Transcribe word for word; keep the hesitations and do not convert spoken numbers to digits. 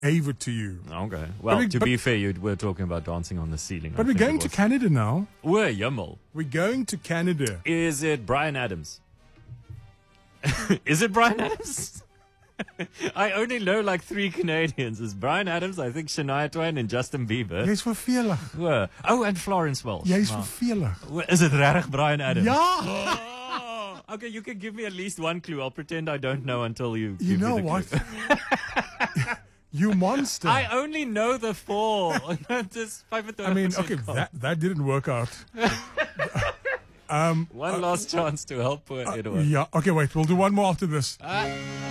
gave it to you. Okay. Well, we, to but, be fair, you were talking about dancing on the ceiling. But I we're think going it to was. Canada now. We're Yummel. We're going to Canada. Is it Bryan Adams? Is it Bryan Adams? I only know like three Canadians. It's Bryan Adams, I think Shania Twain and Justin Bieber. Jy's vervelig. Whoa. Oh, and Florence Welch. Jy's Wow. vervelig. Is it regtig Bryan Adams? Ja. Oh, okay, you can give me at least one clue. I'll pretend I don't know until you You give know me the what? clue. You monster. I only know the four. Just I mean, okay, that, that didn't work out. um, one uh, last chance to help poor uh, Edward. Yeah, okay, wait, we'll do one more after this. Uh,